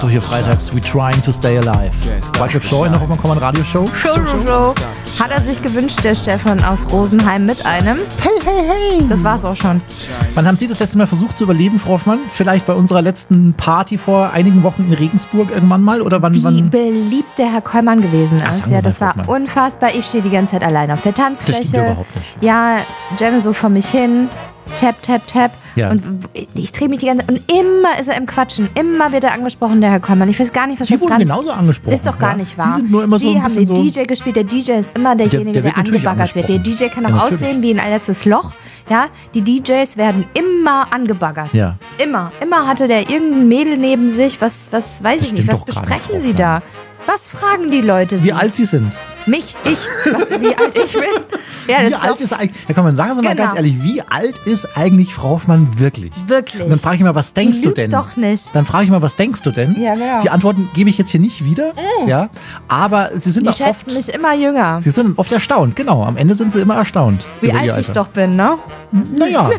So hier freitags, we trying to stay alive. Wyclef Jean noch auf dem Radio Show. Show. Hat er sich gewünscht, der Stefan aus Rosenheim mit einem. Hey. Das war's auch schon. Wann haben Sie das letzte Mal versucht zu überleben, Frau Hoffmann? Vielleicht bei unserer letzten Party vor einigen Wochen in Regensburg irgendwann mal? Oder wann? Wie beliebt der Herr Kollmann gewesen ist. sagen Sie Ja, das mal, war Frau Hoffmann. unfassbar. Ich stehe die ganze Zeit allein auf der Tanzfläche. Das stimmt überhaupt nicht. Ja, jamme so vor mich hin. Tap. Ja. Und ich drehe mich die ganze Zeit. Und immer ist er im Quatschen. Immer wird er angesprochen, der Herr Kollmann. Ich weiß gar nicht, was Sie das wurden genauso angesprochen. ist doch gar nicht wahr. Sie sind nur immer so ein bisschen Sie haben den DJ gespielt. Der DJ ist immer derjenige, Der der wird natürlich angebaggert wird. Der DJ kann auch Ja, natürlich. aussehen wie ein letztes Loch. Ja, die DJs werden immer angebaggert. Ja. Immer hatte der irgendein Mädel neben sich. Was weiß ich nicht. stimmt Was doch gar nicht, besprechen Frau Sie da? Was fragen die Leute Sie? Wie alt Sie sind. Mich? Wie alt ich bin? Ja, das Wie ist alt doch ist eigentlich, Herr Kollmann, sagen Sie mal Genau. ganz ehrlich, wie alt ist eigentlich Frau Hoffmann wirklich? wirklich. Und dann frage ich mal, was denkst du lügt denn? doch nicht. Dann frage ich mal, was denkst du denn? Ja, genau. Die Antworten gebe ich jetzt hier nicht wieder, ja, aber Sie sind Die doch oft, schätzen mich immer jünger. Sie sind oft erstaunt, genau. Am Ende sind Sie immer erstaunt. Wie über Ihr alt ich Alter. doch bin, ne? Naja,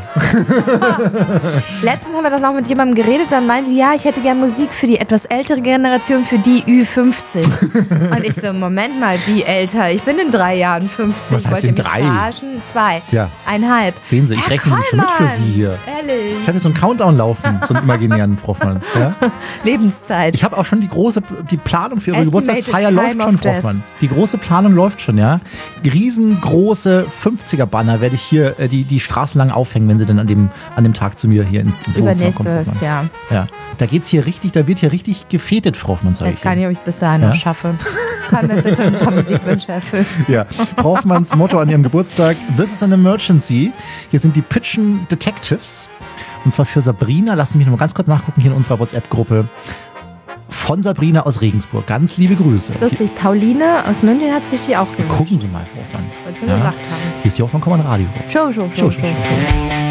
Letztens haben wir doch noch mit jemandem geredet, dann meinte sie, ja, ich hätte gern Musik für die etwas ältere Generation, für die Ü50. Und ich so, Moment mal, wie älter? Ich bin in 3 Jahren 50. Was heißt Wollt ihr in mich 3? verarschen? 2. Ja. 1,5. sehen Sie, ich Herr rechne nämlich schon mit für Kollmann, Sie hier. Ehrlich. Ich habe hier so einen Countdown laufen, so einen imaginären, Frau Hoffmann. Ja? Lebenszeit. Ich habe auch schon die Planung für Ihre Estimated Geburtstagsfeier time läuft schon, of Frau death. Hoffmann. Die große Planung läuft schon, ja. Riesengroße 50er-Banner werde ich hier die Straßen lang aufhängen, wenn Sie denn an dem Tag zu mir hier ins Wohnzimmer kommen. Frau Übernächstes Hoffmann. Jahr. Ja. Da wird hier richtig gefetet, Frau Hoffmann, Ich sage weiß ich gar Ihnen. nicht, ob ich es bis dahin Ja? noch schaffe. Kann mir bitte ein paar Musikwünsche erfüllen. Ja. Frau Hoffmanns Motto an ihrem Geburtstag: This is an emergency. Hier sind die Pitchen Detectives. Und zwar für Sabrina. Lassen Sie mich noch mal ganz kurz nachgucken hier in unserer WhatsApp-Gruppe. Von Sabrina aus Regensburg. Ganz liebe Grüße. Lustig, Pauline aus München hat sich die auch gewünscht. Gucken Sie mal, Frau Hoffmann. Wolltest du gesagt haben. Hier ist die Hoffmann-Kommand Radio. Show.